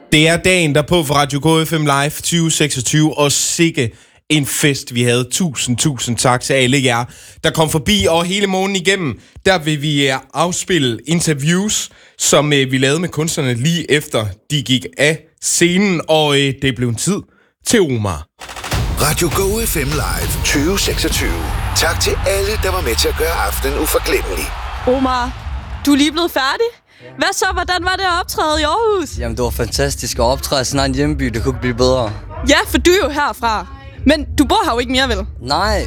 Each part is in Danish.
Det er dagen derpå for Radio KFM Live 2026, og sikke en fest, vi havde. Tusind tak til alle jer, der kom forbi, og hele morgen igennem, der vil vi afspille interviews, som vi lavede med kunstnerne lige efter de gik af scenen, og det blev en tid til Omar. Radio KFM Live 2026. Tak til alle, der var med til at gøre aftenen uforglemmelig. Omar, du er lige blevet færdig. Hvad så? Hvordan var det at optræde i Aarhus? Jamen, det var fantastisk at optræde i sin egen hjemby. Det kunne ikke blive bedre. Ja, for du er jo herfra. Men du bor her jo ikke mere, vel? Nej,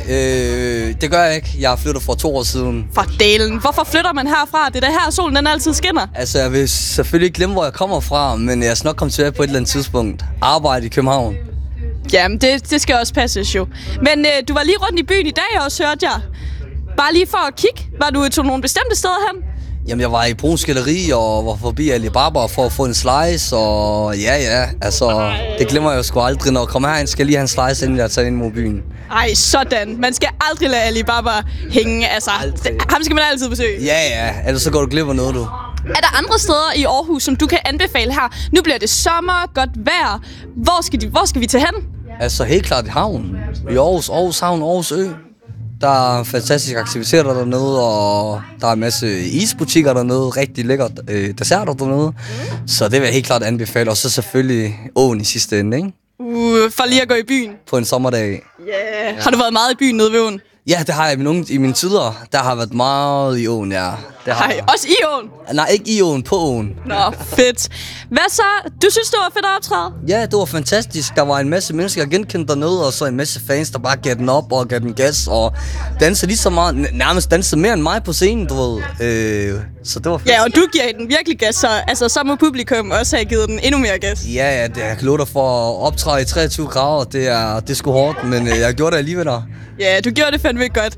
det gør jeg ikke. Jeg flyttet for 2 år siden. For delen. Hvorfor flytter man herfra? Det er da her, solen den altid skinner. Altså, jeg vil selvfølgelig ikke glemme, hvor jeg kommer fra, men jeg skal nok komme tilbage på et eller andet tidspunkt. Arbejde i København. Jamen, det skal også passes jo. Men du var lige rundt i byen i dag også, hørte jeg. Bare lige for at kigge. Var du til nogle bestemte steder hen? Jamen, jeg var i Bruns Galleri og var forbi Alibaba for at få en slice, og ja, altså, det glemmer jeg jo sgu aldrig. Når jeg kommer herind, skal jeg lige have en slice, inden jeg tager ind mod byen. Ej, sådan. Man skal aldrig lade Alibaba hænge, altså. Ham skal man altid besøge. Ja, ellers så går du glip af noget, du. Er der andre steder i Aarhus, som du kan anbefale her? Nu bliver det sommer, godt vejr. Hvor skal vi tage hen? Altså, helt klart i havnen. I Aarhus Havn, Aarhus Ø. Der er fantastiske aktiviteter dernede, og der er en masse isbutikker dernede, rigtig lækkert desserter dernede. Så det vil jeg helt klart anbefale, og så selvfølgelig åen i sidste ende, ikke? For lige at gå i byen. På en sommerdag. Yeah. Har du været meget i byen nede ved åen? Ja, det har jeg i mine tider. Der har været meget i åen, ja. Hej, også i åen? Nej, ikke i åen, på åen. Nå, fedt. Hvad så? Du synes, det var fedt at optræde? Ja, det var fantastisk. Der var en masse mennesker, jeg genkendte dernede, og så en masse fans, der bare gav den op og gav den gas, og dansede lige så meget, nærmest dansede mere end mig på scenen, du ved. Så det var fedt. Ja, og du giver den virkelig gas, så må publikum også have givet den endnu mere gas. Ja, det har jeg lov dig for at optræde i 23 grader. Det er sgu hårdt, men jeg gjorde det alligevel der. Ja, du gjorde det fandme godt.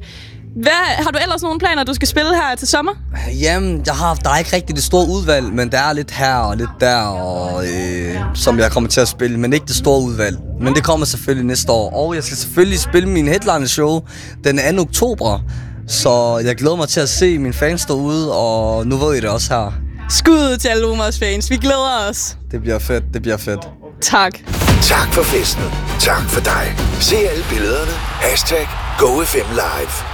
Har du ellers nogle planer, du skal spille her til sommer? Jamen, der er ikke rigtig det store udvalg, men der er lidt her og lidt der, og, som jeg kommer til at spille, men ikke det store udvalg. Men det kommer selvfølgelig næste år, og jeg skal selvfølgelig spille min headline-show den 2. oktober, så jeg glæder mig til at se mine fans derude, og nu ved I det også her. Skud til alle Omars fans, vi glæder os. Det bliver fedt. Tak. Tak for festen. Tak for dig. Se alle billederne. #GoFM Live.